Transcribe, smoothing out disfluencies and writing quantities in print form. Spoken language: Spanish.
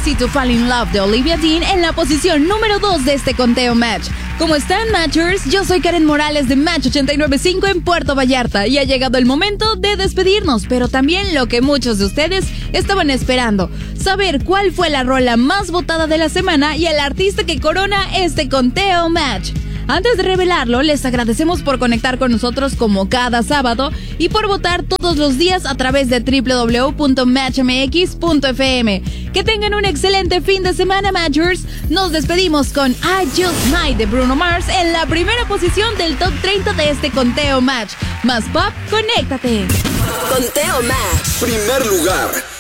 Easy to Fall in Love de Olivia Dean en la posición número 2 de este conteo Match. ¿Cómo están, Matchers? Yo soy Karen Morales de Match 89.5 en Puerto Vallarta y ha llegado el momento de despedirnos, pero también lo que muchos de ustedes estaban esperando, saber cuál fue la rola más votada de la semana y el artista que corona este conteo Match. Antes de revelarlo, les agradecemos por conectar con nosotros como cada sábado y por votar todos los días a través de www.matchmx.fm. Que tengan un excelente fin de semana, Matchers. Nos despedimos con I Just Might de Bruno Mars en la primera posición del top 30 de este conteo Match. Más pop, conéctate. Conteo Match. Primer lugar.